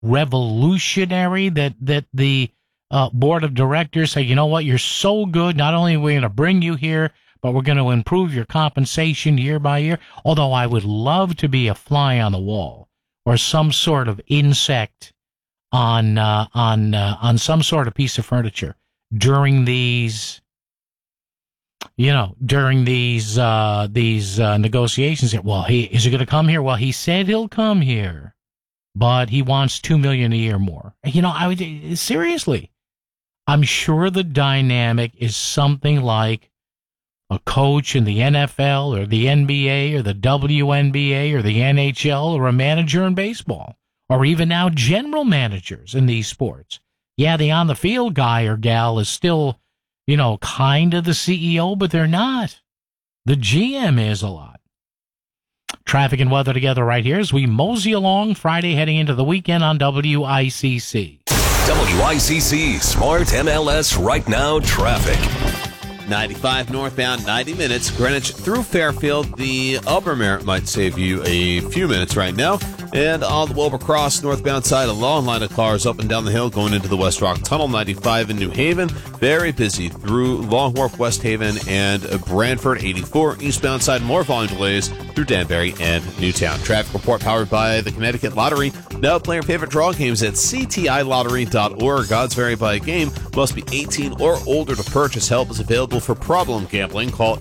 revolutionary that the board of directors say, you know what, you're so good, not only are we going to bring you here, but we're going to improve your compensation year by year. Although I would love to be a fly on the wall or some sort of insect on some sort of piece of furniture during these negotiations. Well, is he going to come here? Well, he said he'll come here, but he wants $2 million a year more. Seriously, I'm sure the dynamic is something like a coach in the NFL or the NBA or the WNBA or the NHL or a manager in baseball, or even now general managers in these sports. Yeah, the on-the-field guy or gal is still, kind of the CEO, but they're not. The GM is a lot. Traffic and weather together right here as we mosey along Friday heading into the weekend on WICC. WICC Smart MLS Right Now traffic. 95 northbound, 90 minutes. Greenwich through Fairfield. The Upper Merritt might save you a few minutes right now. And on the Wilbur Cross northbound side, a long line of cars up and down the hill going into the West Rock Tunnel. 95 in New Haven. Very busy through Long Wharf, West Haven, and Brantford. 84 eastbound side. More volume delays through Danbury and Newtown. Traffic report powered by the Connecticut Lottery. Now play your favorite draw games at ctilottery.org. Odds vary by game. Must be 18 or older to purchase. Help is available for problem gambling. Call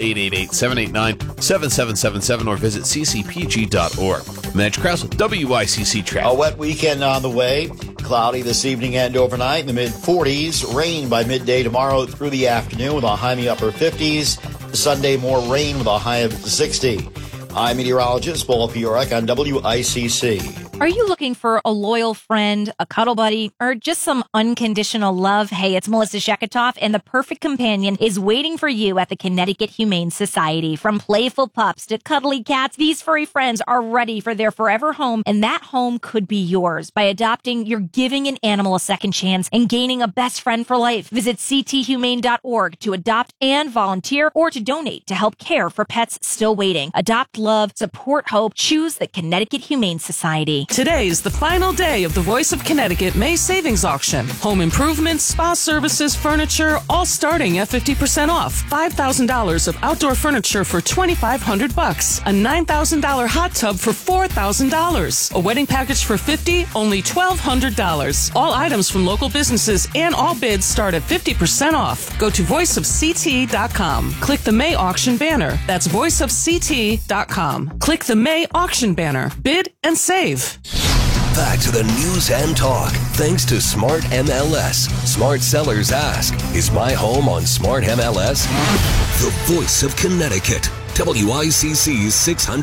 888-789-7777 or visit ccpg.org. Mitch Krause with WICC Traffic. A wet weekend on the way. Cloudy this evening and overnight in the mid-40s. Rain by midday tomorrow through the afternoon with a high in the upper 50s. Sunday, more rain with a high of 60. I'm meteorologist Paul Piorek on WICC. Are you looking for a loyal friend, a cuddle buddy, or just some unconditional love? Hey, it's Melissa Sheketoff, and the perfect companion is waiting for you at the Connecticut Humane Society. From playful pups to cuddly cats, these furry friends are ready for their forever home, and that home could be yours. By adopting, you're giving an animal a second chance and gaining a best friend for life. Visit cthumane.org to adopt and volunteer, or to donate to help care for pets still waiting. Adopt, love, support hope. Choose the Connecticut Humane Society. Today is the final day of the Voice of Connecticut May Savings Auction. Home improvements, spa services, furniture, all starting at 50% off. $5,000 of outdoor furniture for $2,500. A $9,000 hot tub for $4,000. A wedding package for $50,000, only $1,200. All items from local businesses and all bids start at 50% off. Go to voiceofct.com. Click the May auction banner. That's voiceofct.com. Click the May auction banner. Bid and save. Back to the news and talk. Thanks to Smart MLS. Smart sellers ask, is my home on Smart MLS? The voice of Connecticut. WICC's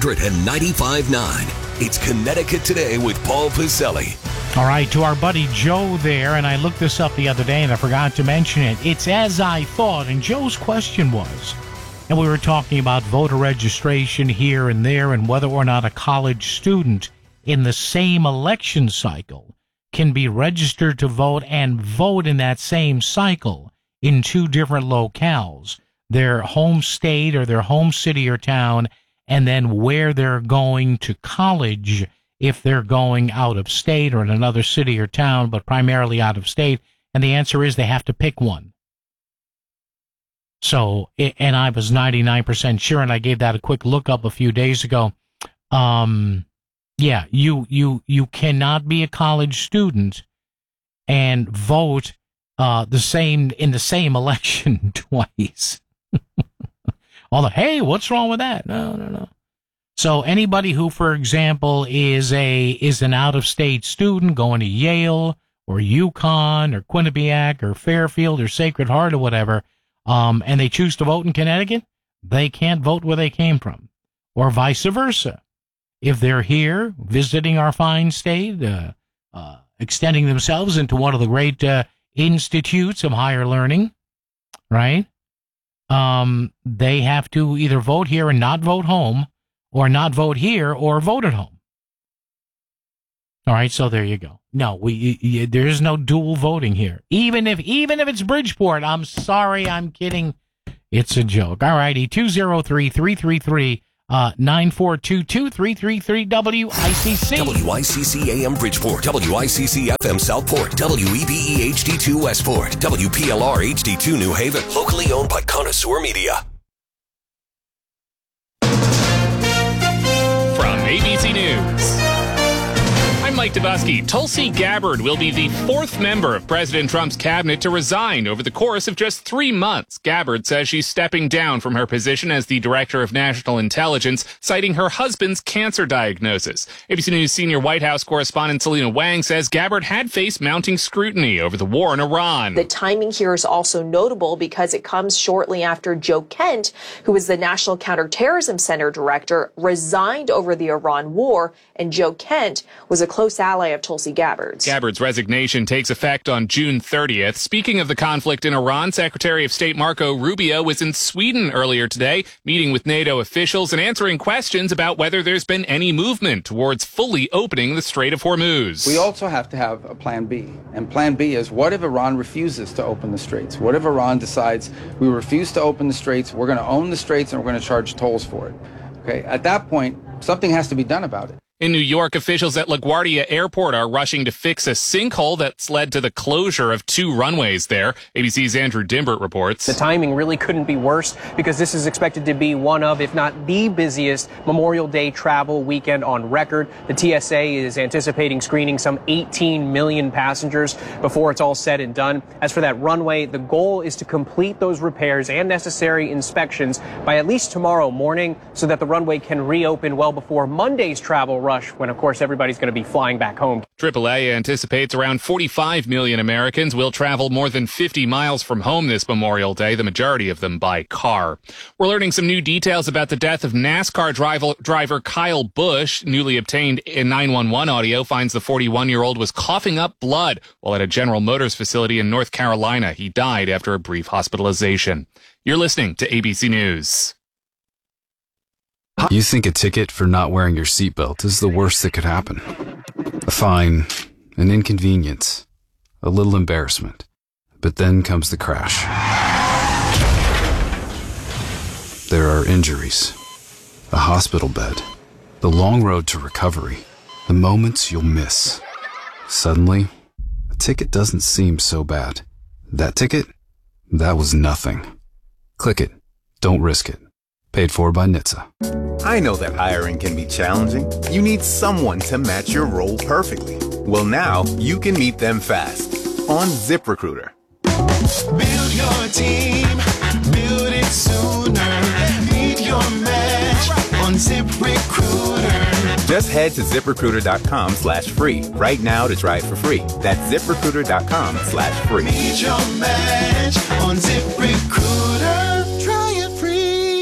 695.9. It's Connecticut Today with Paul Pacelli. All right, to our buddy Joe there, and I looked this up the other day and I forgot to mention it. It's as I thought, and Joe's question was, and we were talking about voter registration here and there and whether or not a college student in the same election cycle can be registered to vote and vote in that same cycle in two different locales, their home state or their home city or town, and then where they're going to college if they're going out of state or in another city or town, but primarily out of state. And the answer is they have to pick one. So, and I was 99% sure, and I gave that a quick look up a few days ago. Yeah, you cannot be a college student and vote in the same election twice. Although, hey, what's wrong with that? No. So anybody who, for example, is an out-of-state student going to Yale or UConn or Quinnipiac or Fairfield or Sacred Heart or whatever, and they choose to vote in Connecticut, they can't vote where they came from, or vice versa. If they're here visiting our fine state, extending themselves into one of the great institutes of higher learning, right? They have to either vote here and not vote home, or not vote here or vote at home. All right, so there you go. No, there is no dual voting here. Even if it's Bridgeport, I'm sorry, I'm kidding. It's a joke. All righty, 203-333. 9422333-WICC. WICC AM Bridgeport, WICC FM Southport, WEBE HD2 Westport, WPLR HD2 New Haven. Locally owned by Connoisseur Media. From ABC News, I'm Mike Dubusky. Tulsi Gabbard will be the fourth member of President Trump's cabinet to resign over the course of just 3 months. Gabbard says she's stepping down from her position as the Director of National Intelligence, citing her husband's cancer diagnosis. ABC News senior White House correspondent Selena Wang says Gabbard had faced mounting scrutiny over the war in Iran. The timing here is also notable because it comes shortly after Joe Kent, who is the National Counterterrorism Center Director, resigned over the Iran war, and Joe Kent was a close ally of Tulsi Gabbard's. Gabbard's resignation takes effect on June 30th. Speaking of the conflict in Iran, Secretary of State Marco Rubio was in Sweden earlier today, meeting with NATO officials and answering questions about whether there's been any movement towards fully opening the Strait of Hormuz. We also have to have a plan B. And plan B is, what if Iran refuses to open the straits? What if Iran decides we refuse to open the straits, we're going to own the straits, and we're going to charge tolls for it? Okay, at that point, something has to be done about it. In New York, officials at LaGuardia Airport are rushing to fix a sinkhole that's led to the closure of 2 runways there. ABC's Andrew Dimbert reports. The timing really couldn't be worse because this is expected to be one of, if not the busiest Memorial Day travel weekend on record. The TSA is anticipating screening some 18 million passengers before it's all said and done. As for that runway, the goal is to complete those repairs and necessary inspections by at least tomorrow morning so that the runway can reopen well before Monday's travel rush, when, of course, everybody's going to be flying back home. AAA anticipates around 45 million Americans will travel more than 50 miles from home this Memorial Day, the majority of them by car. We're learning some new details about the death of NASCAR driver Kyle Busch. Newly obtained 911 audio finds the 41-year-old was coughing up blood while at a General Motors facility in North Carolina. He died after a brief hospitalization. You're listening to ABC News. You think a ticket for not wearing your seatbelt is the worst that could happen. A fine, an inconvenience, a little embarrassment. But then comes the crash. There are injuries, a hospital bed, the long road to recovery, the moments you'll miss. Suddenly, a ticket doesn't seem so bad. That ticket? That was nothing. Click it. Don't risk it. Paid for by NHTSA. I know that hiring can be challenging. You need someone to match your role perfectly. Well, now you can meet them fast on ZipRecruiter. Build your team, build it sooner. Meet your match on ZipRecruiter. Just head to ZipRecruiter.com/free right now to try it for free. That's ZipRecruiter.com/free. Meet your match on ZipRecruiter. Try it free.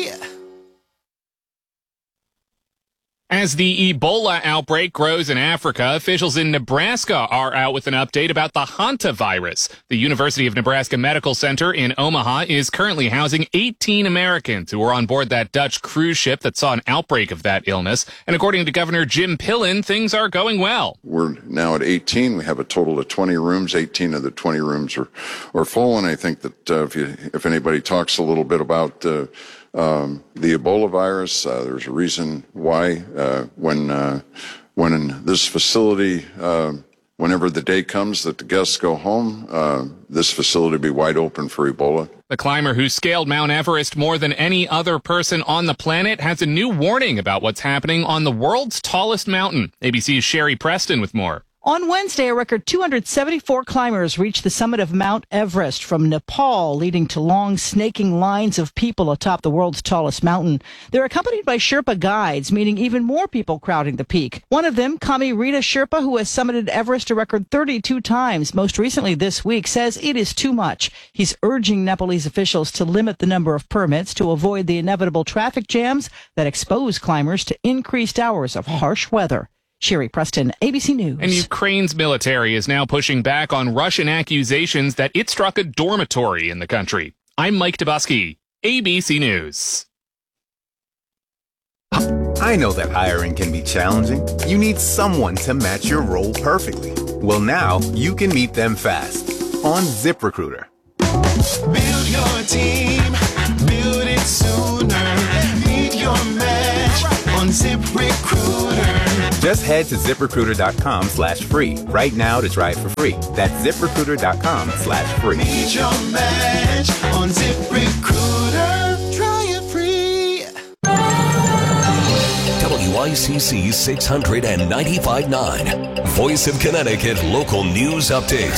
As the Ebola outbreak grows in Africa, officials in Nebraska are out with an update about the hantavirus. The University of Nebraska Medical Center in Omaha is currently housing 18 Americans who were on board that Dutch cruise ship that saw an outbreak of that illness. And according to Governor Jim Pillen, things are going well. We're now at 18. We have a total of 20 rooms. 18 of the 20 rooms are full. And I think that if anybody talks a little bit about the Ebola virus, there's a reason why when in this facility, whenever the day comes that the guests go home, this facility will be wide open for Ebola. The climber who scaled Mount Everest more than any other person on the planet has a new warning about what's happening on the world's tallest mountain. ABC's Sherry Preston with more. On Wednesday, a record 274 climbers reached the summit of Mount Everest from Nepal, leading to long, snaking lines of people atop the world's tallest mountain. They're accompanied by Sherpa guides, meaning even more people crowding the peak. One of them, Kami Rita Sherpa, who has summited Everest a record 32 times, most recently this week, says it is too much. He's urging Nepalese officials to limit the number of permits to avoid the inevitable traffic jams that expose climbers to increased hours of harsh weather. Sherry Preston, ABC News. And Ukraine's military is now pushing back on Russian accusations that it struck a dormitory in the country. I'm Mike Dubusky, ABC News. I know that hiring can be challenging. You need someone to match your role perfectly. Well, now you can meet them fast on ZipRecruiter. Build your team, build it sooner. Meet your match ZipRecruiter. Just head to ZipRecruiter.com/free right now to try it for free. That's ZipRecruiter.com/free. Meet your match on ZipRecruiter. Try it free. WICC 695.9, Voice of Connecticut Local News Update.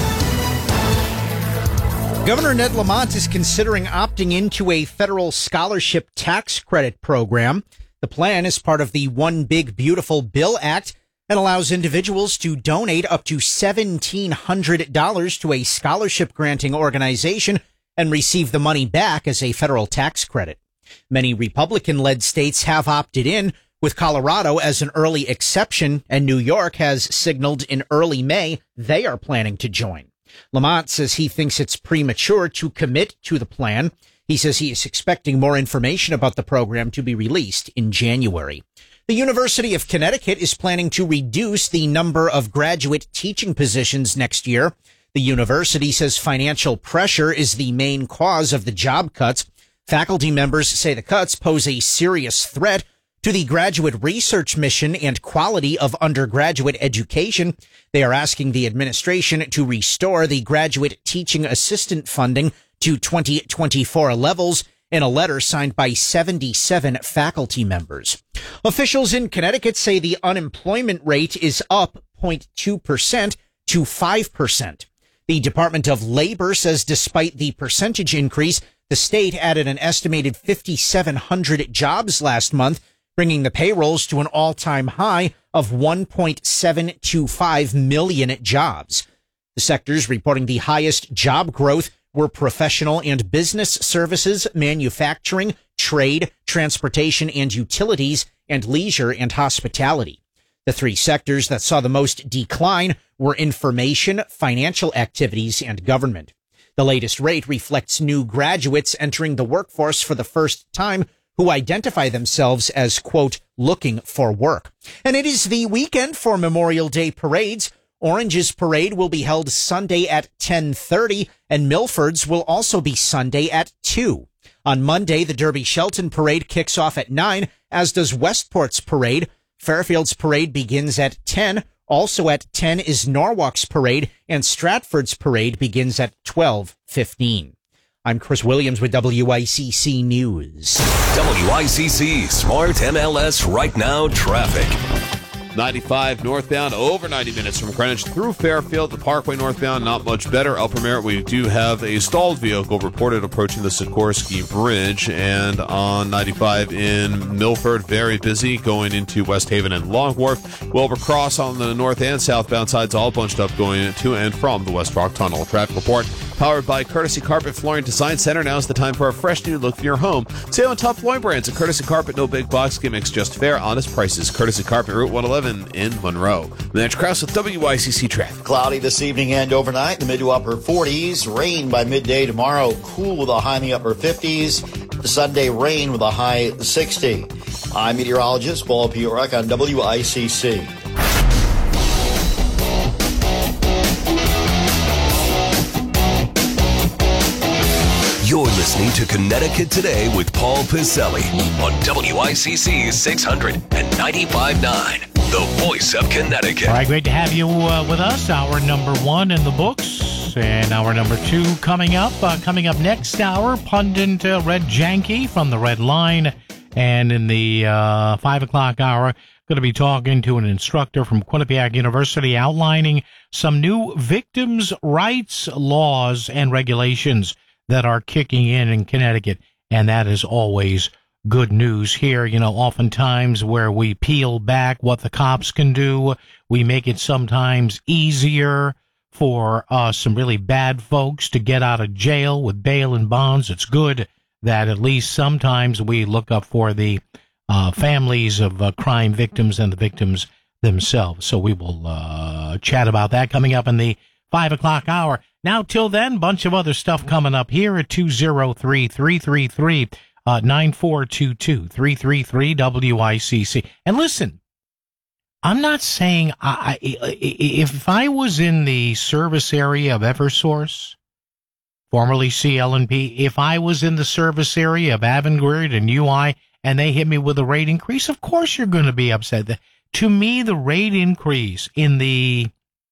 Governor Ned Lamont is considering opting into a federal scholarship tax credit program. The plan is part of the One Big Beautiful Bill Act and allows individuals to donate up to $1,700 to a scholarship granting organization and receive the money back as a federal tax credit. Many Republican-led states have opted in, with Colorado as an early exception, and New York has signaled in early May they are planning to join. Lamont says he thinks it's premature to commit to the plan. He says he is expecting more information about the program to be released in January. The University of Connecticut is planning to reduce the number of graduate teaching positions next year. The university says financial pressure is the main cause of the job cuts. Faculty members say the cuts pose a serious threat to the graduate research mission and quality of undergraduate education. They are asking the administration to restore the graduate teaching assistant funding to 2024 levels in a letter signed by 77 faculty members. Officials in Connecticut say the unemployment rate is up 0.2% to 5%. The Department of Labor says despite the percentage increase, the state added an estimated 5,700 jobs last month, bringing the payrolls to an all-time high of 1.725 million jobs. The sectors reporting the highest job growth were professional and business services, manufacturing, trade, transportation and utilities, and leisure and hospitality. The three sectors that saw the most decline were information, financial activities, and government. The latest rate reflects new graduates entering the workforce for the first time who identify themselves as, quote, looking for work. And it is the weekend for Memorial Day parades. Orange's parade will be held Sunday at 10:30, and Milford's will also be Sunday at 2. On Monday, the Derby Shelton parade kicks off at 9, as does Westport's parade. Fairfield's parade begins at 10. Also at 10 is Norwalk's parade, and Stratford's parade begins at 12:15. I'm Chris Williams with WICC News. WICC Smart MLS Right Now Traffic. 95 northbound, over 90 minutes from Greenwich through Fairfield. The Parkway northbound, not much better. Upper Merritt, we do have a stalled vehicle reported approaching the Sikorsky Bridge. And on 95 in Milford, very busy going into West Haven and Long Wharf. Wilbur Cross on the north and southbound sides, all bunched up going to and from the West Rock Tunnel. Traffic report powered by Courtesy Carpet Flooring Design Center. Now's the time for a fresh new look for your home. Sale on top flooring brands at Courtesy Carpet. No big box gimmicks, just fair, honest prices. Courtesy Carpet, Route 111 in Monroe. Mitch Krause with WICC Traffic. Cloudy this evening and overnight, the mid to upper 40s. Rain by midday tomorrow. Cool with a high in the upper 50s. Sunday, rain with a high 60. I'm meteorologist Paul Piorek on WICC. You're listening to Connecticut Today with Paul Piselli on WICC 695.9, the voice of Connecticut. All right, great to have you with us. Hour number 1 in the books, and hour number 2 coming up. Coming up next hour, pundit Red Janke from the Red Line, and in the 5 o'clock hour, going to be talking to an instructor from Quinnipiac University outlining some new victims' rights laws and regulations that are kicking in Connecticut, and that is always good news here. You know, oftentimes where we peel back what the cops can do, we make it sometimes easier for some really bad folks to get out of jail with bail and bonds. It's good that at least sometimes we look up for the families of crime victims and the victims themselves. So we will chat about that coming up in the 5 o'clock hour. Now, till then, bunch of other stuff coming up here at 203-333-9422, 333-WICC. And listen, I'm not saying if I was in the service area of Eversource, formerly CL&P, if I was in the service area of Avangrid and UI and they hit me with a rate increase, of course you're going to be upset. To me, the rate increase in the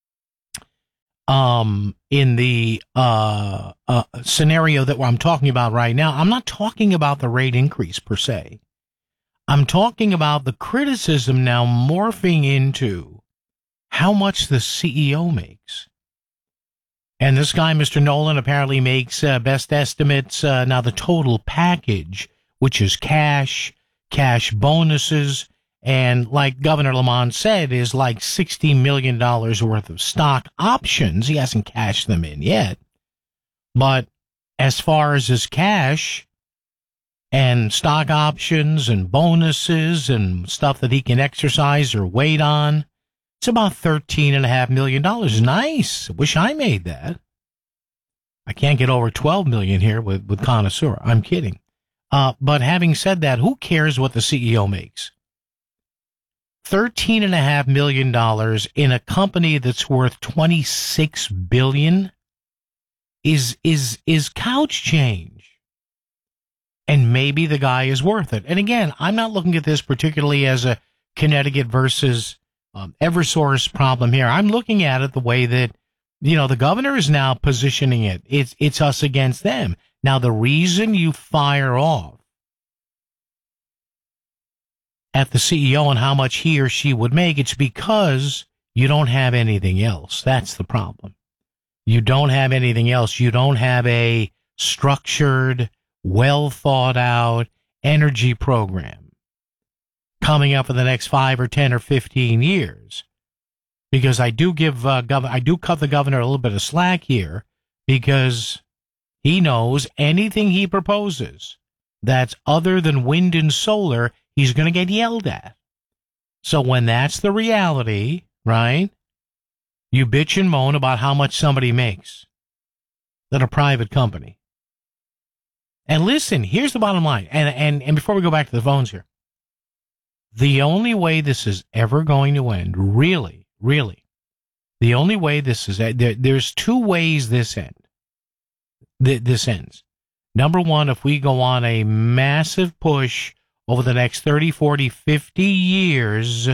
scenario that I'm talking about right now, I'm not talking about the rate increase per se. I'm talking about the criticism now morphing into how much the CEO makes. And this guy, Mr. Nolan, apparently makes best estimates. Now, the total package, which is cash bonuses, and like Governor Lamont said, is like $60 million worth of stock options. He hasn't cashed them in yet. But as far as his cash and stock options and bonuses and stuff that he can exercise or wait on, it's about $13.5 million. Nice. Wish I made that. I can't get over $12 million here with Connoisseur. I'm kidding. But having said that, who cares what the CEO makes? $13.5 million in a company that's worth $26 billion is couch change. And maybe the guy is worth it. And again, I'm not looking at this particularly as a Connecticut versus Eversource problem here. I'm looking at it the way that, the governor is now positioning it. It's us against them. Now, the reason you fire off at the CEO and how much he or she would make, it's because you don't have anything else. That's the problem. You don't have anything else. You don't have a structured, well thought out energy program coming up for the next 5 or 10 or 15 years. Because I do cut the governor a little bit of slack here, because he knows anything he proposes that's other than wind and solar, he's going to get yelled at. So when that's the reality, right, you bitch and moan about how much somebody makes at a private company. And listen, here's the bottom line. And before we go back to the phones here, the only way this is ever going to end, really, the only way this is, there's two ways this ends. Number one, if we go on a massive push over the next 30, 40, 50 years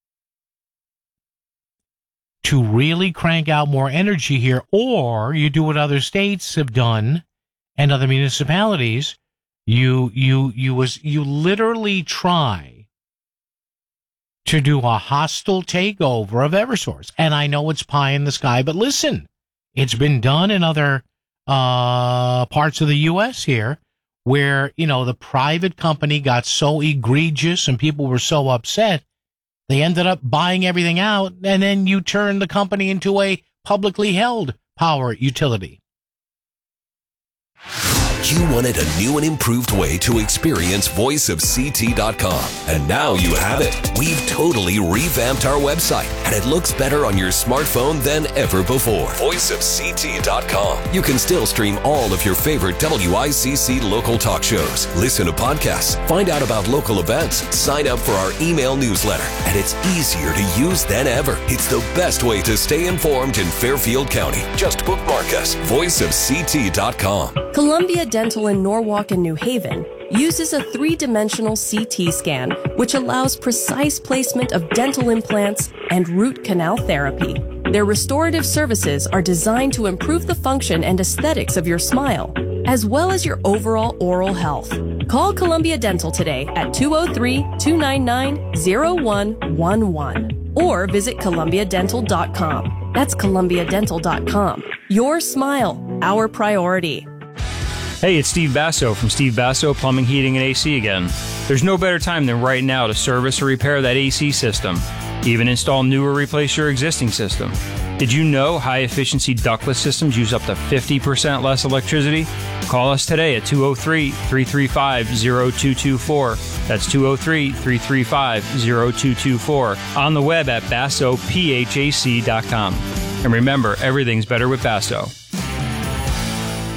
to really crank out more energy here, or you do what other states have done and other municipalities, you literally try to do a hostile takeover of Eversource. And I know it's pie in the sky, but listen, it's been done in other parts of the U.S. here, where, the private company got so egregious and people were so upset, they ended up buying everything out, and then you turn the company into a publicly held power utility. You wanted a new and improved way to experience voiceofct.com, and now you have it. We've totally revamped our website, and it looks better on your smartphone than ever before. Voiceofct.com. You can still stream all of your favorite WICC local talk shows, listen to podcasts, find out about local events, sign up for our email newsletter, and it's easier to use than ever. It's the best way to stay informed in Fairfield County. Just bookmark us. Voiceofct.com. Columbia Dental in Norwalk and New Haven uses a 3-dimensional CT scan, which allows precise placement of dental implants and root canal therapy. Their restorative services are designed to improve the function and aesthetics of your smile, as well as your overall oral health. Call Columbia Dental today at 203-299-0111 or visit columbiadental.com. That's columbiadental.com. Your smile, our priority. Hey, it's Steve Basso from Steve Basso Plumbing, Heating, and AC again. There's no better time than right now to service or repair that AC system. Even install new or replace your existing system. Did you know high-efficiency ductless systems use up to 50% less electricity? Call us today at 203-335-0224. That's 203-335-0224. On the web at BassoPHAC.com. And remember, everything's better with Basso.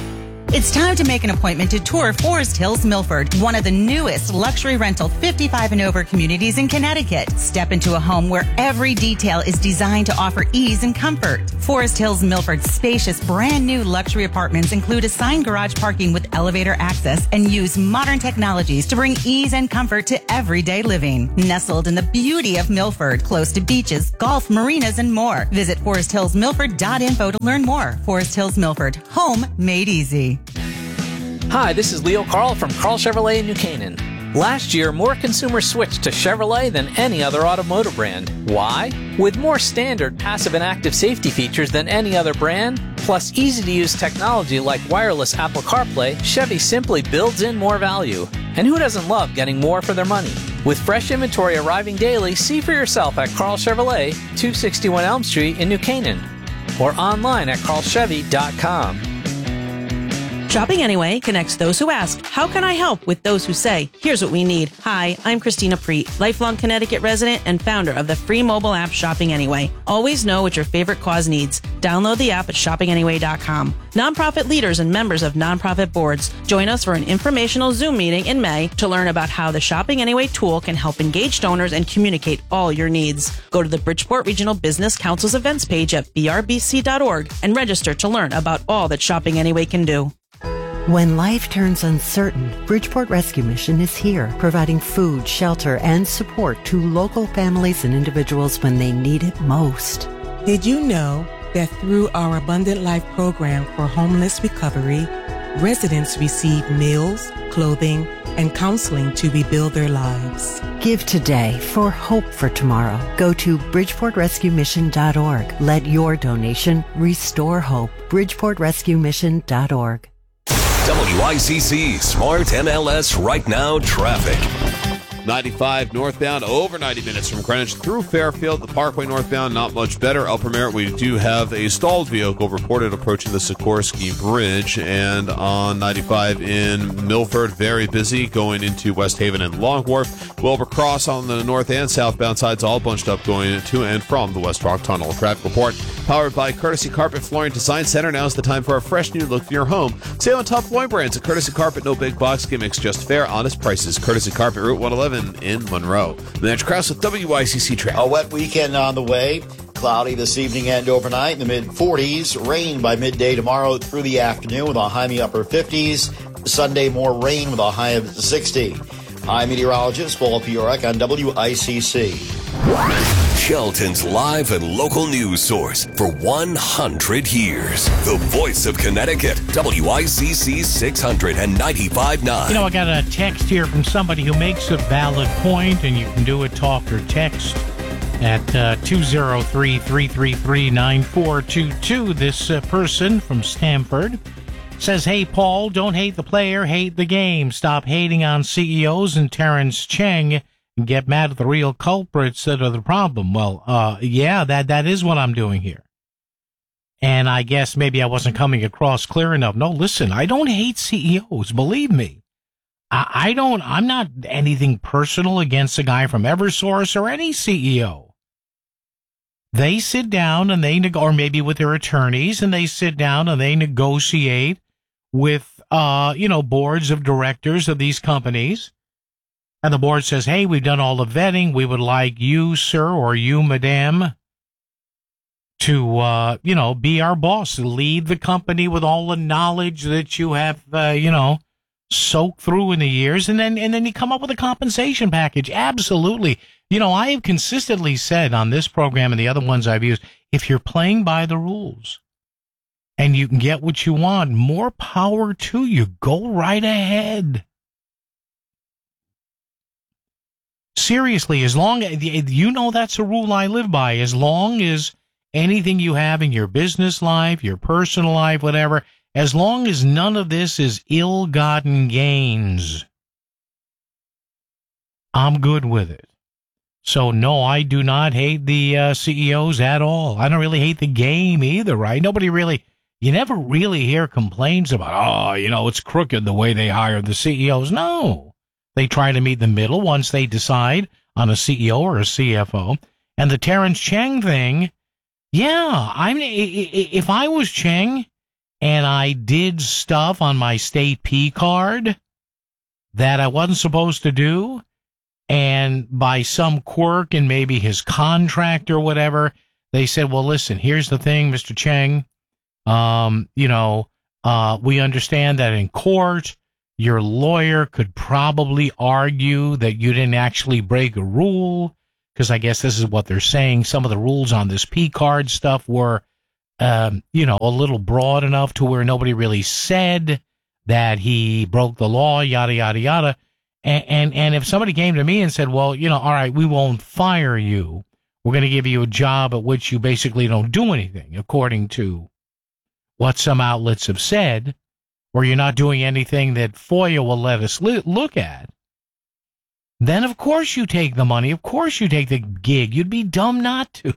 It's time to make an appointment to tour Forest Hills Milford, one of the newest luxury rental 55 and over communities in Connecticut. Step into a home where every detail is designed to offer ease and comfort. Forest Hills Milford's spacious, brand new luxury apartments include assigned garage parking with elevator access and use modern technologies to bring ease and comfort to everyday living. Nestled in the beauty of Milford, close to beaches, golf, marinas, and more. Visit foresthillsmilford.info to learn more. Forest Hills Milford, home made easy. Hi, this is Leo Carl from Carl Chevrolet in New Canaan. Last year, more consumers switched to Chevrolet than any other automotive brand. Why? With more standard passive and active safety features than any other brand, plus easy-to-use technology like wireless Apple CarPlay, Chevy simply builds in more value. And who doesn't love getting more for their money? With fresh inventory arriving daily, see for yourself at Carl Chevrolet, 261 Elm Street in New Canaan, or online at carlchevy.com. Shopping Anyway connects those who ask, how can I help, with those who say, here's what we need. Hi, I'm Christina Preet, lifelong Connecticut resident and founder of the free mobile app Shopping Anyway. Always know what your favorite cause needs. Download the app at shoppinganyway.com. Nonprofit leaders and members of nonprofit boards, join us for an informational Zoom meeting in May to learn about how the Shopping Anyway tool can help engage donors and communicate all your needs. Go to the Bridgeport Regional Business Council's events page at brbc.org and register to learn about all that Shopping Anyway can do. When life turns uncertain, Bridgeport Rescue Mission is here, providing food, shelter, and support to local families and individuals when they need it most. Did you know that through our Abundant Life program for homeless recovery, residents receive meals, clothing, and counseling to rebuild their lives? Give today for hope for tomorrow. Go to bridgeportrescuemission.org. Let your donation restore hope. bridgeportrescuemission.org. WICC Smart MLS Right Now Traffic. 95 northbound, over 90 minutes from Greenwich through Fairfield. The Parkway northbound, not much better. Upper Merritt, we do have a stalled vehicle reported approaching the Sikorsky Bridge. And on 95 in Milford, very busy going into West Haven and Long Wharf. Wilbur Cross on the north and southbound sides, all bunched up going to and from the West Rock Tunnel. Traffic report powered by Courtesy Carpet Flooring Design Center. Now's the time for a fresh new look for your home. Sale on top flooring brands at Courtesy Carpet. No big box gimmicks, just fair, honest prices. Courtesy Carpet, Route 111 in Monroe. Mitch Krause with WICC Traffic. A wet weekend on the way. Cloudy this evening and overnight in the mid-40s. Rain by midday tomorrow through the afternoon with a high in the upper 50s. Sunday, more rain with a high of 60. I'm meteorologist Paul Piorek on WICC. Shelton's live and local news source for 100 years. The voice of Connecticut, WICC 695.9. You know, I got a text here from somebody who makes a valid point, and you can do it talk or text at 203-333-9422. This person from Stamford says, hey, Paul, don't hate the player, hate the game. Stop hating on CEOs and Terrence Cheng and get mad at the real culprits that are the problem. Well, yeah, that is what I'm doing here. And I guess maybe I wasn't coming across clear enough. No, listen, I don't hate CEOs, believe me. I'm not anything personal against a guy from Eversource or any CEO. They sit down and or maybe with their attorneys, and they sit down and they negotiate with, boards of directors of these companies. And the board says, hey, we've done all the vetting. We would like you, sir, or you, madame, to, be our boss, lead the company with all the knowledge that you have, soaked through in the years. And then you come up with a compensation package. Absolutely. I have consistently said on this program and the other ones I've used, if you're playing by the rules and you can get what you want, more power to you. Go right ahead. Seriously, as long as, that's a rule I live by, as long as anything you have in your business life, your personal life, whatever, as long as none of this is ill-gotten gains, I'm good with it. So, no, I do not hate the CEOs at all. I don't really hate the game either, right? You never really hear complaints about, it's crooked the way they hire the CEOs. No. They try to meet the middle once they decide on a CEO or a CFO. And the Terrence Cheng thing, yeah, if I was Cheng and I did stuff on my state P card that I wasn't supposed to do, and by some quirk in maybe his contract or whatever, they said, well, listen, here's the thing, Mr. Cheng. We understand that in court, your lawyer could probably argue that you didn't actually break a rule, because I guess this is what they're saying. Some of the rules on this P card stuff were, a little broad enough to where nobody really said that he broke the law, yada, yada, yada. And if somebody came to me and said, well, all right, we won't fire you. We're going to give you a job at which you basically don't do anything, according to what some outlets have said, or you're not doing anything that FOIA will let us look at, then of course you take the money. Of course you take the gig. You'd be dumb not to.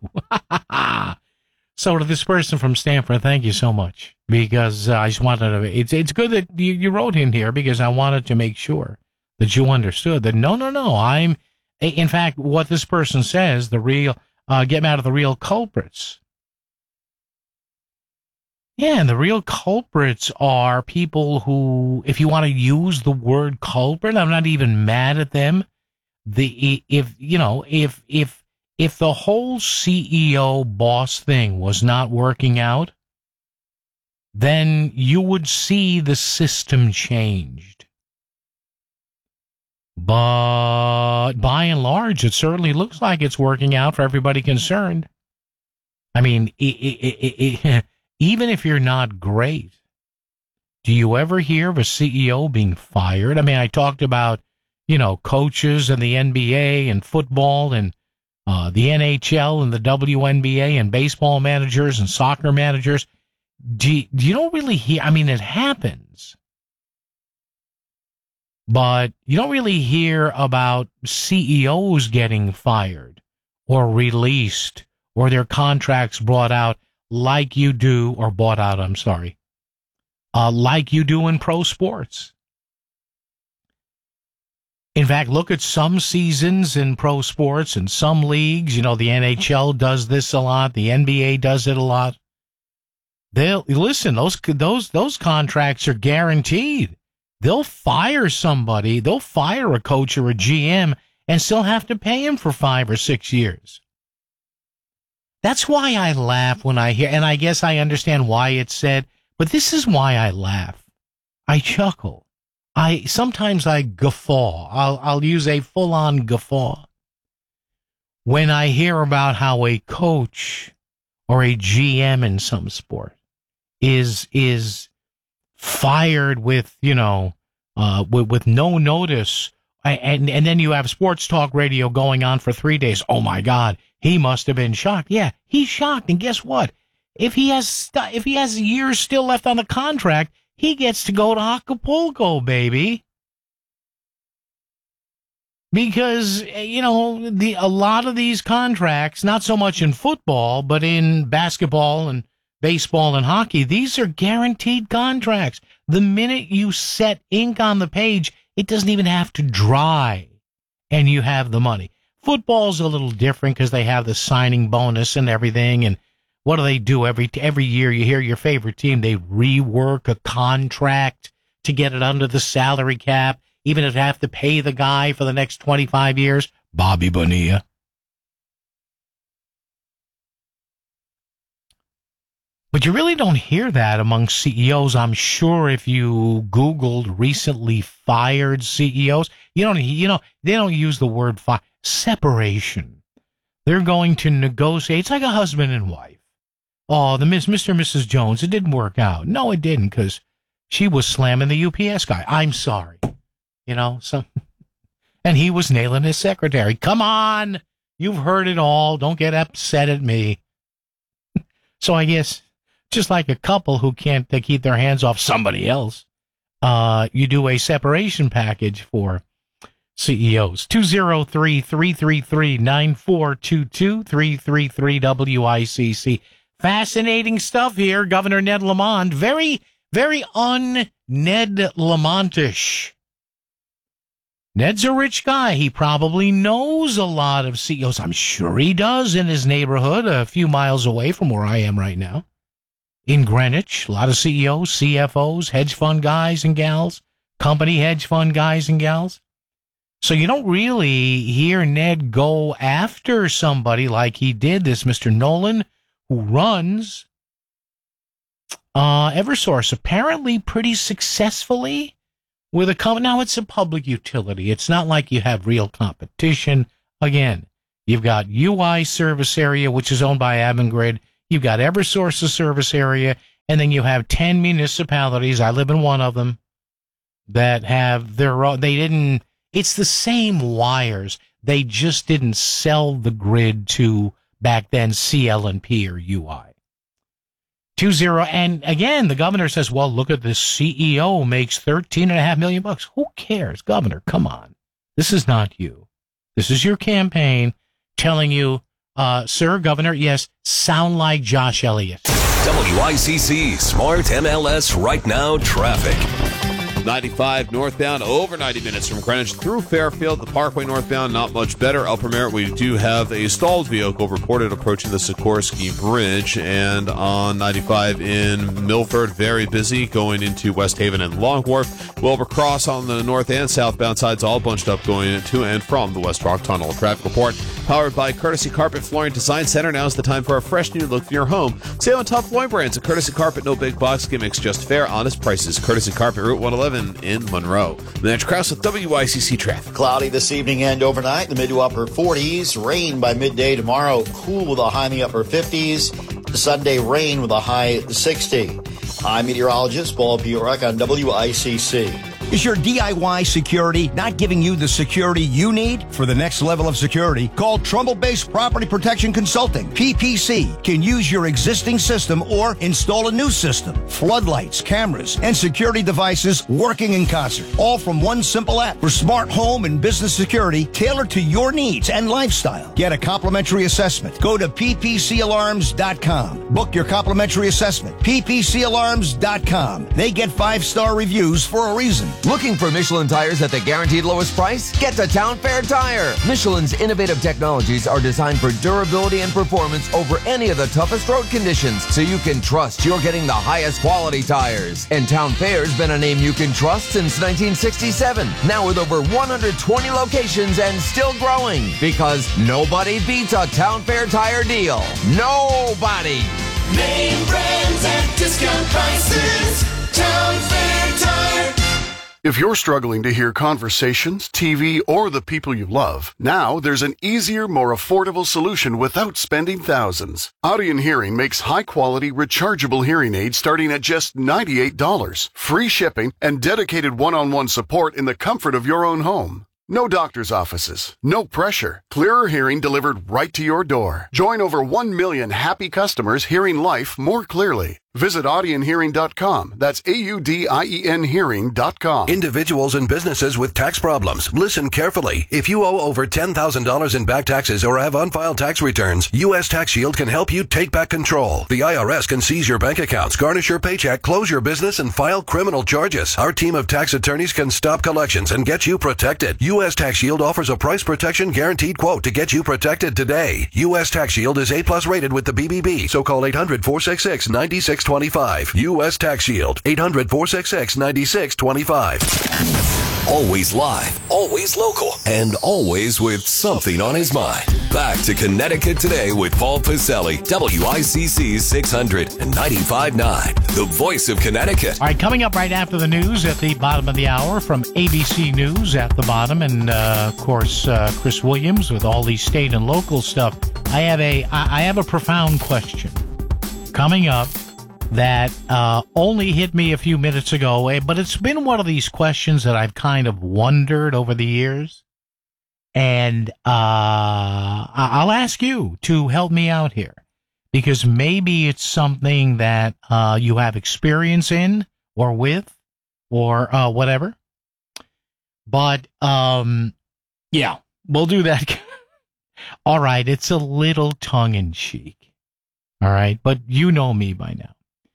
So to this person from Stanford, thank you so much, because I just wanted to, it's good that you wrote in here, because I wanted to make sure that you understood that no, in fact, what this person says, the real, get mad at the real culprits. Yeah, and the real culprits are people who, if you want to use the word culprit, I'm not even mad at them. If the whole CEO boss thing was not working out, then you would see the system changed. But by and large, it certainly looks like it's working out for everybody concerned. I mean, even if you're not great, do you ever hear of a CEO being fired? I mean, I talked about, coaches in the NBA and football and the NHL and the WNBA and baseball managers and soccer managers. You don't really hear, I mean, it happens, but you don't really hear about CEOs getting fired or released or their contracts brought out like you do, or bought out, I'm sorry, like you do in pro sports. In fact, look at some seasons in pro sports and some leagues. The NHL does this a lot. The NBA does it a lot. Those contracts are guaranteed. They'll fire somebody. They'll fire a coach or a GM and still have to pay him for 5 or 6 years. That's why I laugh when I hear, and I guess I understand why it's said, but this is why I laugh. I chuckle. Sometimes I guffaw. I'll use a full-on guffaw when I hear about how a coach or a GM in some sport is fired with no notice, and then you have sports talk radio going on for 3 days. Oh my God, he must have been shocked. Yeah, he's shocked, and guess what? If he has years still left on the contract, he gets to go to Acapulco, baby. Because, a lot of these contracts, not so much in football, but in basketball and baseball and hockey, these are guaranteed contracts. The minute you set ink on the page, it doesn't even have to dry, and you have the money. Football's a little different because they have the signing bonus and everything, and what do they do every year? You hear your favorite team, they rework a contract to get it under the salary cap, even if they have to pay the guy for the next 25 years. Bobby Bonilla. But you really don't hear that among CEOs. I'm sure if you Googled recently fired CEOs, they don't use the word separation. They're going to negotiate. It's like a husband and wife. Oh, Mr. and Mrs. Jones, it didn't work out. No, it didn't, because she was slamming the UPS guy. I'm sorry. And he was nailing his secretary. Come on. You've heard it all. Don't get upset at me. So I guess just like a couple who can't keep their hands off somebody else, you do a separation package for CEOs. 203-333-9422, 333-WICC. Fascinating stuff here. Governor Ned Lamont, very, very un-Ned Lamont-ish. Ned's a rich guy. He probably knows a lot of CEOs. I'm sure he does in his neighborhood, a few miles away from where I am right now. in Greenwich. A lot of CEOs, CFOs, hedge fund guys and gals, company hedge fund guys and gals. So you don't really hear Ned go after somebody like he did, this Mr. Nolan, who runs Eversource, apparently pretty successfully with a company. Now, it's a public utility. It's not like you have real competition. Again, you've got UI service area, which is owned by Avangrid. You've got Eversource's service area, and then you have 10 municipalities. I live in one of them that have their own. They didn't. It's the same wires. They just didn't sell the grid to, back then, CL&P or UI. 20, and again, the governor says, well, look at this CEO makes $13.5 million. Who cares? Governor, come on. This is not you. This is your campaign telling you, sir, Governor, yes, sound like Josh Elliott. WICC Smart MLS Right Now Traffic. 95 northbound, over 90 minutes from Greenwich through Fairfield. The Parkway northbound, not much better. Upper Merritt, we do have a stalled vehicle reported approaching the Sikorsky Bridge. And on 95 in Milford, very busy going into West Haven and Long Wharf. Wilbur Cross on the north and southbound sides, all bunched up going to and from the West Rock Tunnel. Traffic report powered by Courtesy Carpet Flooring Design Center. Now's the time for a fresh new look for your home. Save on top flooring brands at Courtesy Carpet. No big box gimmicks, just fair, honest prices. Courtesy Carpet, Route 111 in Monroe. Lance Krause with WICC Traffic. Cloudy this evening and overnight, the mid to upper 40s. Rain by midday tomorrow. Cool with a high in the upper 50s. Sunday, rain with a high 60. I'm meteorologist Paul Piorek on WICC. Is your DIY security not giving you the security you need? For the next level of security, call Trumbull-based Property Protection Consulting. PPC can use your existing system or install a new system. Floodlights, cameras, and security devices working in concert. All from one simple app for smart home and business security tailored to your needs and lifestyle. Get a complimentary assessment. Go to ppcalarms.com. Book your complimentary assessment. ppcalarms.com. They get 5-star reviews for a reason. Looking for Michelin tires at the guaranteed lowest price? Get to Town Fair Tire. Michelin's innovative technologies are designed for durability and performance over any of the toughest road conditions, so you can trust you're getting the highest quality tires. And Town Fair's been a name you can trust since 1967. Now with over 120 locations and still growing. Because nobody beats a Town Fair Tire deal. Nobody. Name brands at discount prices. Town Fair Tire. If you're struggling to hear conversations, TV, or the people you love, now there's an easier, more affordable solution without spending thousands. Audion Hearing makes high-quality, rechargeable hearing aids starting at just $98, free shipping, and dedicated one-on-one support in the comfort of your own home. No doctor's offices, no pressure. Clearer hearing delivered right to your door. Join over 1 million happy customers hearing life more clearly. Visit audionhearing.com. That's AUDIEN hearing.com. Individuals and businesses with tax problems. Listen carefully. If you owe over $10,000 in back taxes or have unfiled tax returns, U.S. Tax Shield can help you take back control. The IRS can seize your bank accounts, garnish your paycheck, close your business, and file criminal charges. Our team of tax attorneys can stop collections and get you protected. U.S. Tax Shield offers a price protection guaranteed quote to get you protected today. U.S. Tax Shield is A+ rated with the BBB, so call 800-466-9625. U.S. Tax Shield, 800-466-9625. Always live, always local, and always with something on his mind. Back to Connecticut Today with Paul Pacelli, WICC 695.9, the voice of Connecticut. All right, coming up right after the news at the bottom of the hour from ABC News at the bottom, and of course Chris Williams with all these state and local stuff. I have a profound question coming up that only hit me a few minutes ago, but it's been one of these questions that I've kind of wondered over the years. And I'll ask you to help me out here, because maybe it's something that you have experience in or with or whatever. But yeah, we'll do that. All right, it's a little tongue-in-cheek. All right, but you know me by now.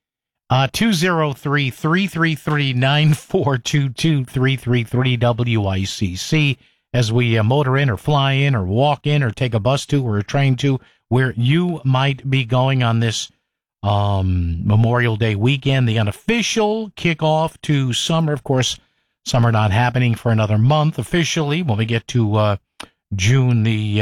203-333-9422, 333-WICC, as we motor in or fly in or walk in or take a bus to or a train to where you might be going on this Memorial Day weekend, the unofficial kickoff to summer. Of course, summer not happening for another month officially when we get to June the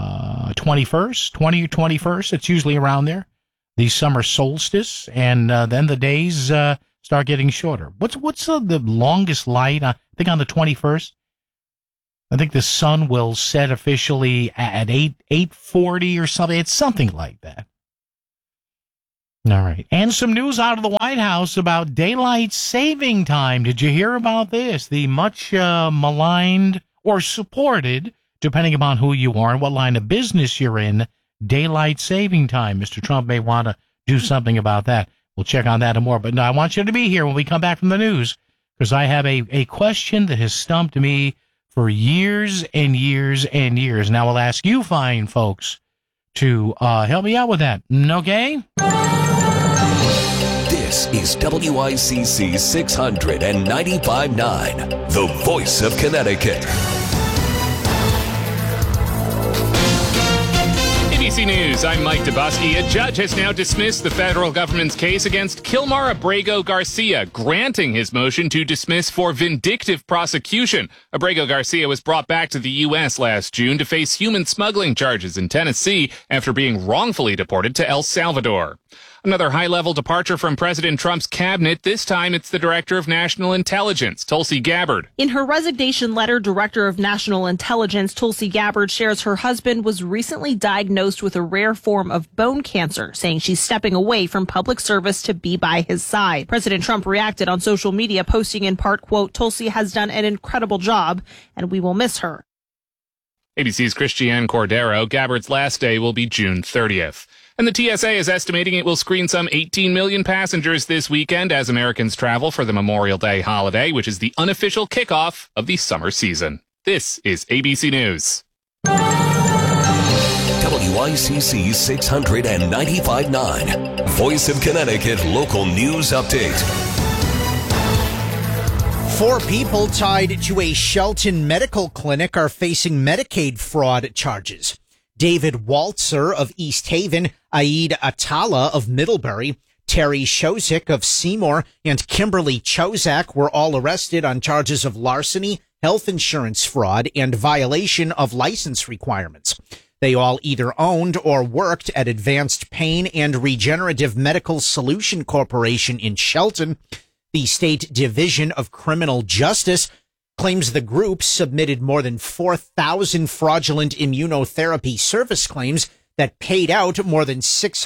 21st. It's usually around there. The summer solstice, and then the days start getting shorter. What's the longest light? I think on the 21st. I think the sun will set officially at 8:40 or something. It's something like that. All right. And some news out of the White House about daylight saving time. Did you hear about this? The much maligned or supported, depending upon who you are and what line of business you're in, daylight saving time. Mr. Trump may want to do something about that. We'll check on that and more. But no, I want you to be here when we come back from the news, because I have a question that has stumped me for years and years and years. Now I'll ask you fine folks to help me out with that. Okay? This is WICC 695.9, the voice of Connecticut. ABC News, I'm Mike Dubosky. A judge has now dismissed the federal government's case against Kilmar Abrego Garcia, granting his motion to dismiss for vindictive prosecution. Abrego Garcia was brought back to the U.S. last June to face human smuggling charges in Tennessee after being wrongfully deported to El Salvador. Another high-level departure from President Trump's cabinet. This time it's the Director of National Intelligence, Tulsi Gabbard. In her resignation letter, Director of National Intelligence Tulsi Gabbard shares her husband was recently diagnosed with a rare form of bone cancer, saying she's stepping away from public service to be by his side. President Trump reacted on social media, posting in part, quote, "Tulsi has done an incredible job, and we will miss her." ABC's Christiane Cordero. Gabbard's last day will be June 30th. And the TSA is estimating it will screen some 18 million passengers this weekend as Americans travel for the Memorial Day holiday, which is the unofficial kickoff of the summer season. This is ABC News. WICC 695.9, Voice of Connecticut Local News Update. 4 people tied to a Shelton medical clinic are facing Medicaid fraud charges. David Waltzer of East Haven, Aid Atala of Middlebury, Terry Shozik of Seymour, and Kimberly Chozak were all arrested on charges of larceny, health insurance fraud, and violation of license requirements. They all either owned or worked at Advanced Pain and Regenerative Medical Solution Corporation in Shelton. The State Division of Criminal Justice claims the group submitted more than 4,000 fraudulent immunotherapy service claims that paid out more than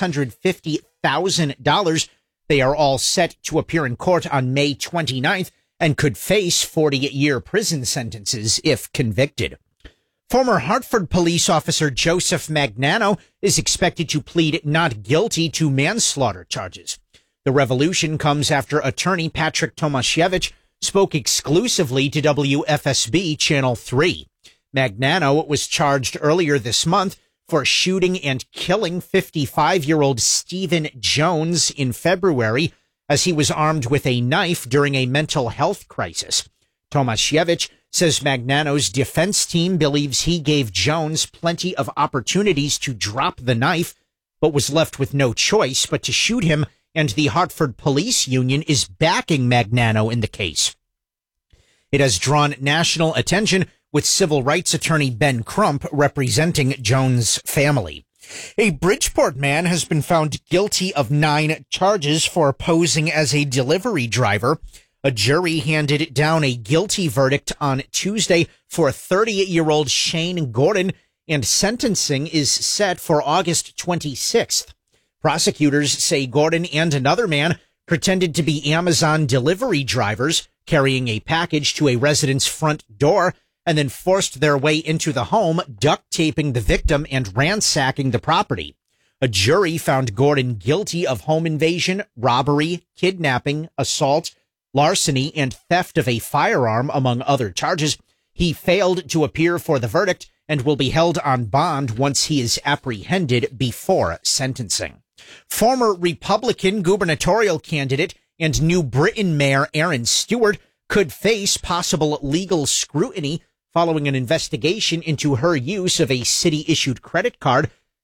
$650,000. They are all set to appear in court on May 29th and could face 40-year prison sentences if convicted. Former Hartford police officer Joseph Magnano is expected to plead not guilty to manslaughter charges. The revolution comes after attorney Patrick Tomasiewicz spoke exclusively to WFSB Channel 3. Magnano was charged earlier this month for shooting and killing 55-year-old Stephen Jones in February as he was armed with a knife during a mental health crisis. Tomasiewicz says Magnano's defense team believes he gave Jones plenty of opportunities to drop the knife, but was left with no choice but to shoot him, and the Hartford Police Union is backing Magnano in the case. It has drawn national attention, with civil rights attorney Ben Crump representing Jones' family. A Bridgeport man has been found guilty of 9 charges for posing as a delivery driver. A jury handed down a guilty verdict on Tuesday for 38-year-old Shane Gordon, and sentencing is set for August 26th. Prosecutors say Gordon and another man pretended to be Amazon delivery drivers, carrying a package to a resident's front door, and then forced their way into the home, duct taping the victim and ransacking the property. A jury found Gordon guilty of home invasion, robbery, kidnapping, assault, larceny, and theft of a firearm, among other charges. He failed to appear for the verdict and will be held on bond once he is apprehended before sentencing. Former Republican gubernatorial candidate and New Britain Mayor Aaron Stewart could face possible legal scrutiny following an investigation into her use of a city-issued credit card.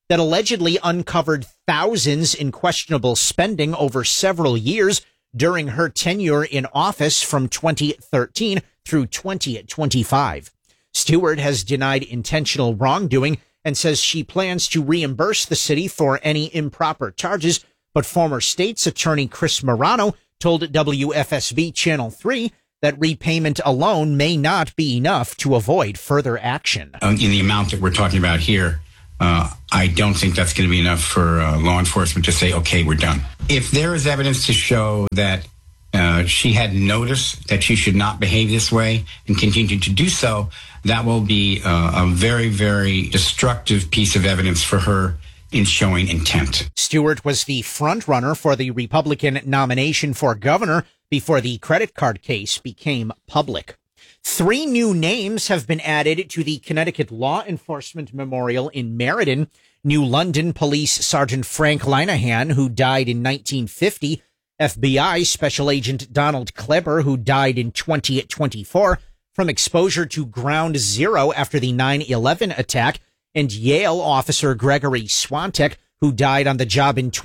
that allegedly uncovered thousands in questionable spending over several years during her tenure in office from 2013 through 2025. Stewart has denied intentional wrongdoing and says she plans to reimburse the city for any improper charges, but former state's attorney Chris Morano told WFSB Channel 3 that repayment alone may not be enough to avoid further action. In the amount that we're talking about here, I don't think that's going to be enough for law enforcement to say, okay, we're done. If there is evidence to show that she had noticed that she should not behave this way and continued to do so, that will be a very, very destructive piece of evidence for her in showing intent. Stewart was the front runner for the Republican nomination for governor before the credit card case became public. 3 new names have been added to the Connecticut Law Enforcement Memorial in Meriden. New London Police Sergeant Frank Linehan, who died in 1950, FBI Special Agent Donald Kleber, who died in 2024 from exposure to Ground Zero after the 9/11 attack, and Yale officer Gregory Swantek, who died on the job in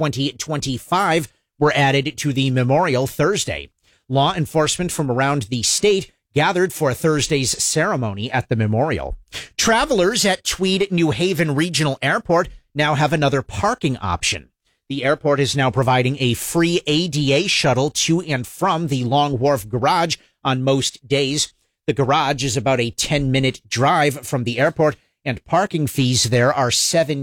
2025, were added to the memorial Thursday. Law enforcement from around the state gathered for Thursday's ceremony at the memorial. Travelers at Tweed New Haven Regional Airport now have another parking option. The airport is now providing a free ADA shuttle to and from the Long Wharf Garage on most days. The garage is about a 10-minute drive from the airport, and parking fees there are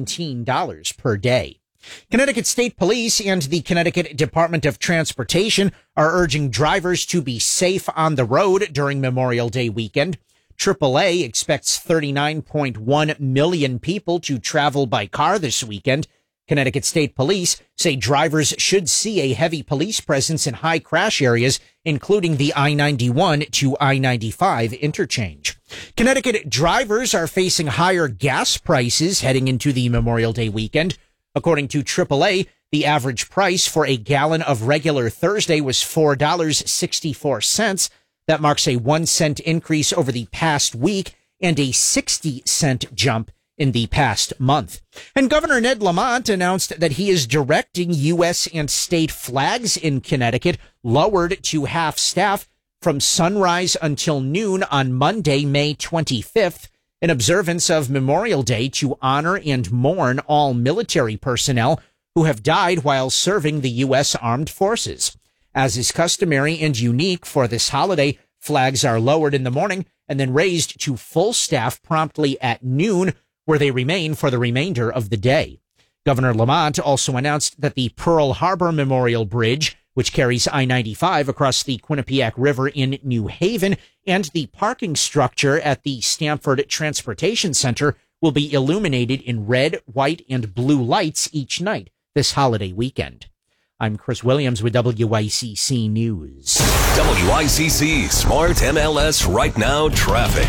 $17 per day. Connecticut State Police and the Connecticut Department of Transportation are urging drivers to be safe on the road during Memorial Day weekend. AAA expects 39.1 million people to travel by car this weekend. Connecticut State Police say drivers should see a heavy police presence in high crash areas, including the I-91 to I-95 interchange. Connecticut drivers are facing higher gas prices heading into the Memorial Day weekend. According to AAA, the average price for a gallon of regular Thursday was $4.64. That marks a 1 cent increase over the past week and a 60-cent jump in the past month. And Governor Ned Lamont announced that he is directing U.S. and state flags in Connecticut lowered to half staff from sunrise until noon on Monday, May 25th, in observance of Memorial Day to honor and mourn all military personnel who have died while serving the U.S. Armed Forces. As is customary and unique for this holiday, flags are lowered in the morning and then raised to full staff promptly at noon, where they remain for the remainder of the day. Governor Lamont also announced that the Pearl Harbor Memorial Bridge, which carries I-95 across the Quinnipiac River in New Haven, and the parking structure at the Stamford Transportation Center will be illuminated in red, white, and blue lights each night this holiday weekend. I'm Chris Williams with WICC News. WICC Smart MLS Right Now Traffic.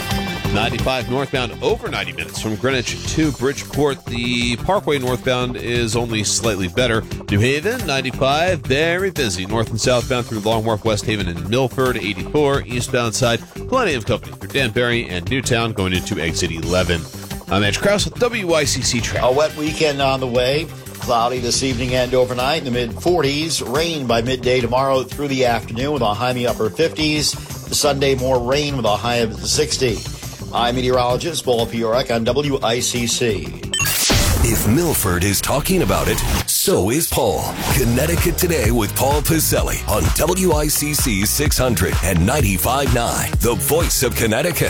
95 northbound over 90 minutes from Greenwich to Bridgeport. The Parkway northbound is only slightly better. New Haven, 95, very busy. North and southbound through Long Wharf, West Haven, and Milford, 84. Eastbound side, plenty of company through Danbury and Newtown going into exit 11. I'm Edge Krause with WICC Traffic. A wet weekend on the way. Cloudy this evening and overnight in the mid-40s. Rain by midday tomorrow through the afternoon with a high in the upper 50s. Sunday, more rain with a high of 60. I'm meteorologist Paul Piorek on WICC. If Milford is talking about it, so is Paul. Connecticut Today with Paul Piselli on WICC 600 and 95.9, the voice of Connecticut.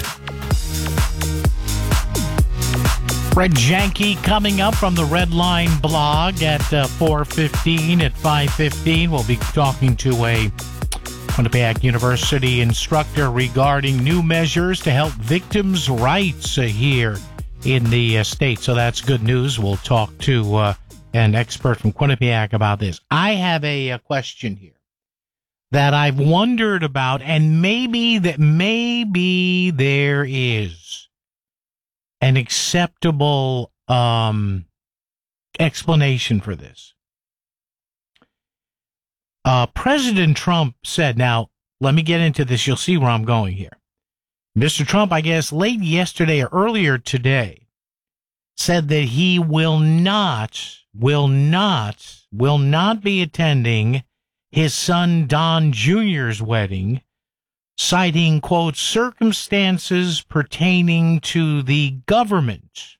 Fred Janke coming up from the Red Line blog at 4:15. At 5:15, we'll be talking to a Quinnipiac University instructor regarding new measures to help victims' rights here in the state. So that's good news. We'll talk to an expert from Quinnipiac about this. I have a question here that I've wondered about, and maybe there is an acceptable explanation for this. President Trump said, now, let me get into this. You'll see where I'm going here. Mr. Trump, I guess, late yesterday or earlier today, said that he will not be attending his son Don Jr.'s wedding, citing, quote, circumstances pertaining to the government.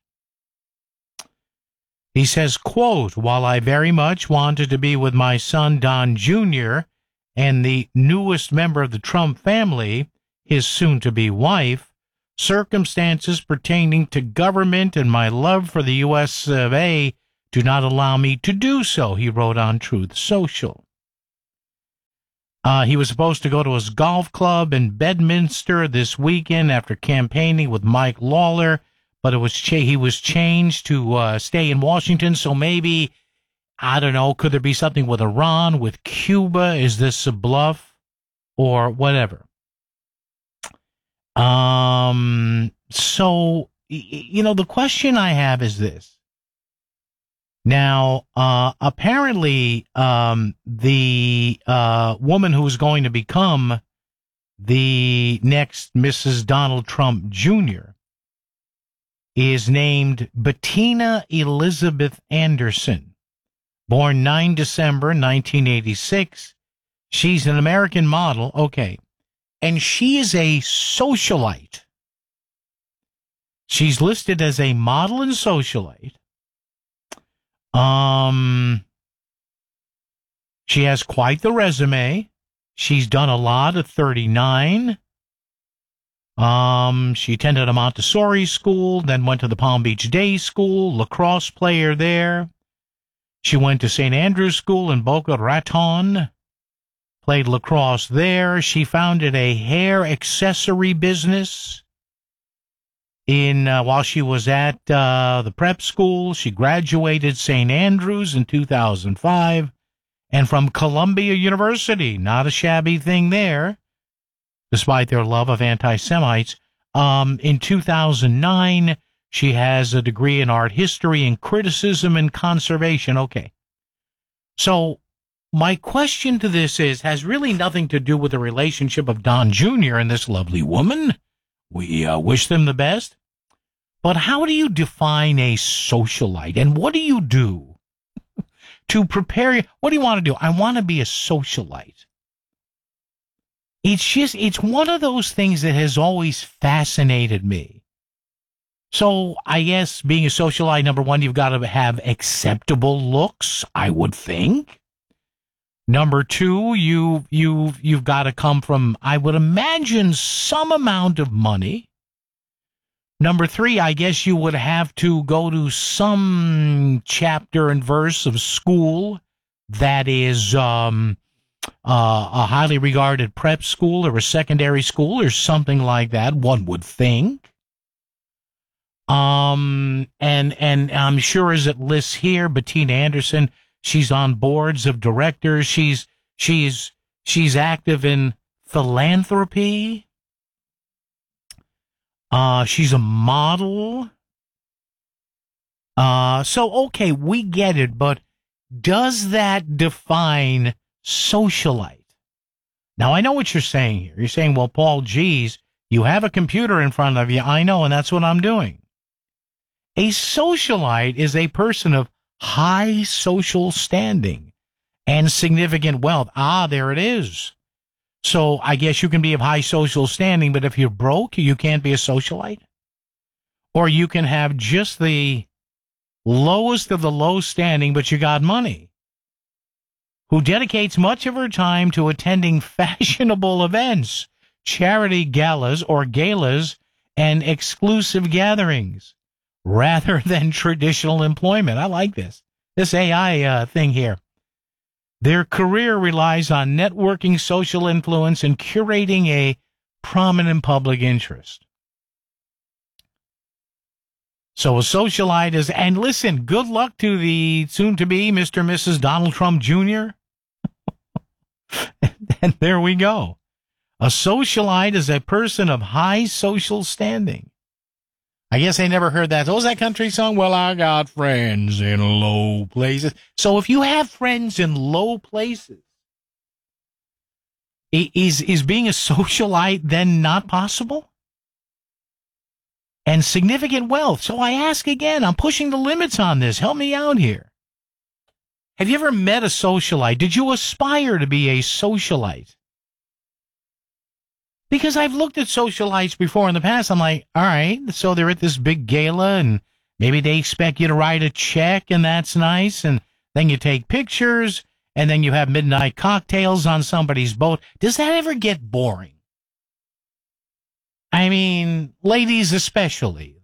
He says, quote, while I very much wanted to be with my son Don Jr. and the newest member of the Trump family, his soon-to-be wife, circumstances pertaining to government and my love for the U.S. of A. do not allow me to do so, he wrote on Truth Social. He was supposed to go to his golf club in Bedminster this weekend after campaigning with Mike Lawler, but he was changed to stay in Washington, so maybe, I don't know, could there be something with Iran, with Cuba? Is this a bluff? Or whatever. So, the question I have is this. Now, apparently, the woman who's going to become the next Mrs. Donald Trump Jr. is named Bettina Elizabeth Anderson, born 9 December 1986. She's an American model, okay, and she is a socialite. She's listed as a model and socialite. She has quite the resume. She's done a lot at 39. She attended a Montessori school, then went to the Palm Beach Day School, lacrosse player there. She went to St. Andrew's School in Boca Raton, played lacrosse there. She founded a hair accessory business while she was at the prep school. She graduated St. Andrews in 2005 and from Columbia University. Not a shabby thing there, despite their love of anti-Semites. In 2009, she has a degree in art history and criticism and conservation. Okay. So my question to this has really nothing to do with the relationship of Don Jr. and this lovely woman. We wish them the best. But how do you define a socialite? And what do you do to prepare? What do you want to do? I want to be a socialite. It's one of those things that has always fascinated me. So I guess being a socialite, number one, you've got to have acceptable looks, I would think. Number two, you've got to come from, I would imagine, some amount of money. Number three, I guess you would have to go to some chapter and verse of school that is a highly regarded prep school or a secondary school or something like that, one would think. And I'm sure as it lists here, Bettina Anderson, she's on boards of directors. She's active in philanthropy. She's a model. So, okay, we get it, but does that define socialite? Now, I know what you're saying here. You're saying, well, Paul, geez, you have a computer in front of you. I know, and that's what I'm doing. A socialite is a person of high social standing and significant wealth. There it is. So I guess you can be of high social standing, but if you're broke, you can't be a socialite. Or you can have just the lowest of the low standing, but you got money. Who dedicates much of her time to attending fashionable events, charity galas, and exclusive gatherings, rather than traditional employment. I like this AI thing here. Their career relies on networking, social influence, and curating a prominent public interest. So a socialite is, and listen, good luck to the soon-to-be Mr. and Mrs. Donald Trump Jr. And there we go. A socialite is a person of high social standing. I guess I never heard that. What was that country song? Well, I got friends in low places. So if you have friends in low places, is being a socialite then not possible? and significant wealth. So I ask again, I'm pushing the limits on this. Help me out here. Have you ever met a socialite? Did you aspire to be a socialite? Because I've looked at socialites before in the past. I'm like, all right, so they're at this big gala and maybe they expect you to write a check and that's nice. And then you take pictures and then you have midnight cocktails on somebody's boat. Does that ever get boring? I mean, ladies especially.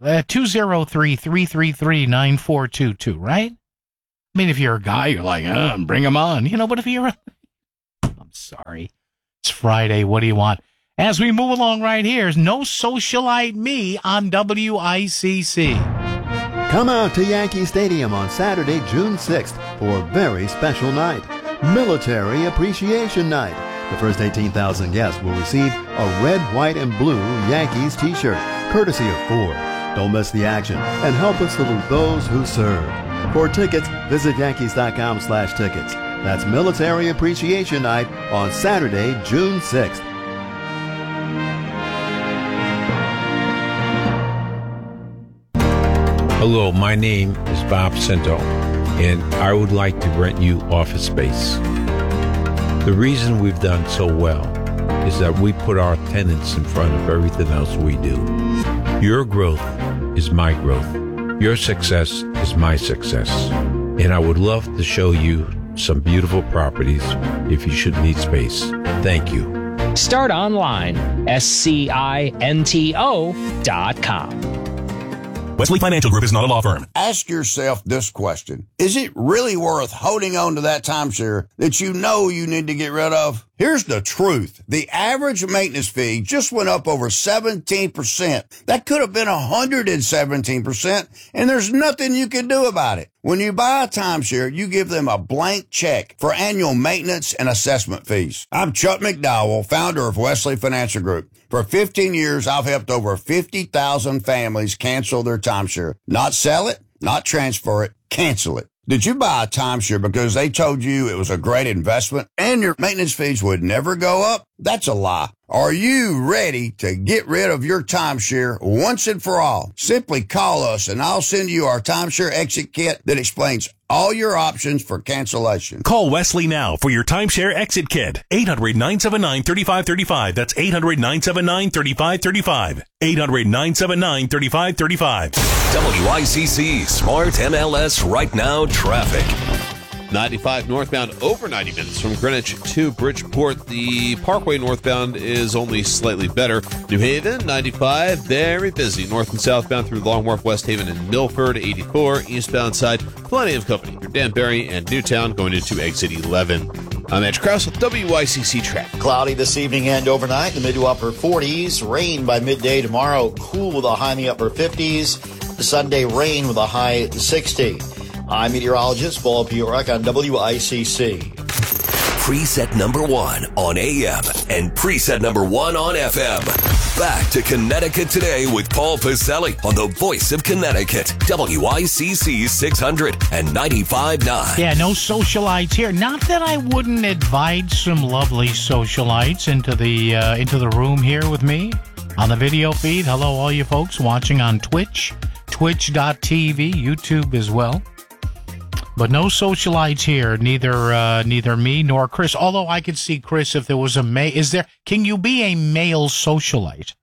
203-333-9422, right? I mean, if you're a guy, you're like, bring them on. But if you're I'm sorry. It's Friday. What do you want? As we move along right here, no socialite me on WICC. Come out to Yankee Stadium on Saturday, June 6th for a very special night, Military Appreciation Night. The first 18,000 guests will receive a red, white, and blue Yankees t-shirt, courtesy of Ford. Don't miss the action and help us salute those who serve. For tickets, visit Yankees.com/tickets. That's Military Appreciation Night on Saturday, June 6th. Hello, my name is Bob Cinto, and I would like to rent you office space. The reason we've done so well is that we put our tenants in front of everything else we do. Your growth is my growth. Your success is my success. And I would love to show you some beautiful properties if you should need space. Thank you. Start online, SCINTO.com. Wesley Financial Group is not a law firm. Ask yourself this question. Is it really worth holding on to that timeshare that you know you need to get rid of? Here's the truth. The average maintenance fee just went up over 17%. That could have been 117%, and there's nothing you can do about it. When you buy a timeshare, you give them a blank check for annual maintenance and assessment fees. I'm Chuck McDowell, founder of Wesley Financial Group. For 15 years, I've helped over 50,000 families cancel their timeshare. Not sell it, not transfer it, cancel it. Did you buy a timeshare because they told you it was a great investment and your maintenance fees would never go up? That's a lie. Are you ready to get rid of your timeshare once and for all? Simply call us and I'll send you our timeshare exit kit that explains all your options for cancellation. Call Wesley now for your timeshare exit kit. 800-979-3535. That's 800-979-3535. 800-979-3535. WICC Smart MLS Right Now Traffic. 95 northbound over 90 minutes from Greenwich to Bridgeport. The Parkway northbound is only slightly better. New Haven, 95, very busy. North and southbound through Long Wharf, West Haven, and Milford. 84, eastbound side, plenty of company through Danbury and Newtown going into exit 11. I'm Edge Krause with WICC Traffic. Cloudy this evening and overnight, the mid to upper 40s. Rain by midday tomorrow, cool with a high in the upper 50s. Sunday, rain with a high 60. I'm meteorologist Paul Bjork on WICC. Preset number 1 on AM and preset number 1 on FM. Back to Connecticut Today with Paul Pacelli on the Voice of Connecticut, WICC 600 and 95.9. Yeah, no socialites here. Not that I wouldn't invite some lovely socialites into the room here with me on the video feed. Hello, all you folks watching on Twitch, twitch.tv, YouTube as well. But no socialites here, neither me nor Chris. Although I could see Chris if there was a can you be a male socialite?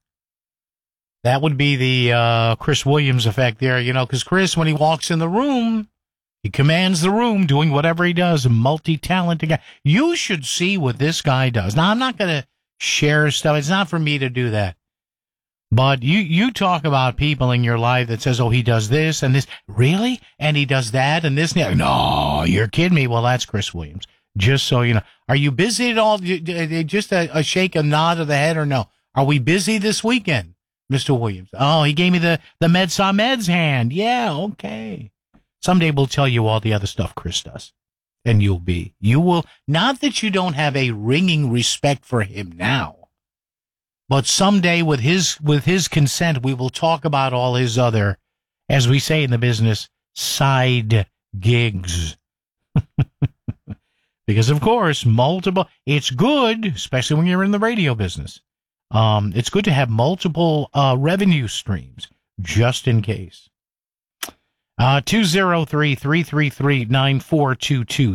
That would be the Chris Williams effect there, because Chris, when he walks in the room, he commands the room, doing whatever he does, a multi-talented guy. You should see what this guy does. Now, I'm not going to share stuff. It's not for me to do that. But you talk about people in your life that says, oh, he does this and this. Really? And he does that and this and that. No, you're kidding me. Well, that's Chris Williams. Just so you know. Are you busy at all? Just a shake, a nod of the head or no? Are we busy this weekend, Mr. Williams? Oh, he gave me the Meds on Meds hand. Yeah, okay. Someday we'll tell you all the other stuff Chris does. And you will, not that you don't have a ringing respect for him now. But someday, with his consent, we will talk about all his other, as we say in the business, side gigs. Because, of course, it's good, especially when you're in the radio business. It's good to have multiple revenue streams. just in case. 203-333-9422,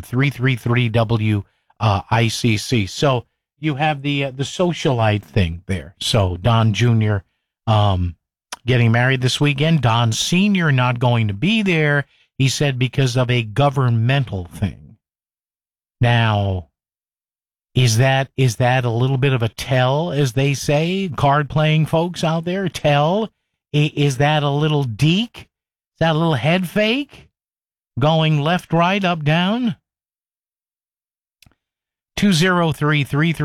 333-WICC. So you have the socialite thing there. So Don Jr. Getting married this weekend. Don Sr. not going to be there, he said, because of a governmental thing. Now, is that a little bit of a tell, as they say, card-playing folks out there? Tell? Is that a little deek? Is that a little head fake? Going left, right, up, down? 203-33